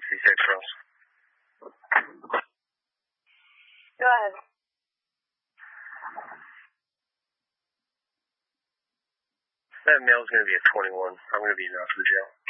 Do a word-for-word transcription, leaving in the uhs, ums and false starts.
sixty-six, Rose. Go ahead. That male's going to be at twenty-one. I'm going to be in and out to the jail.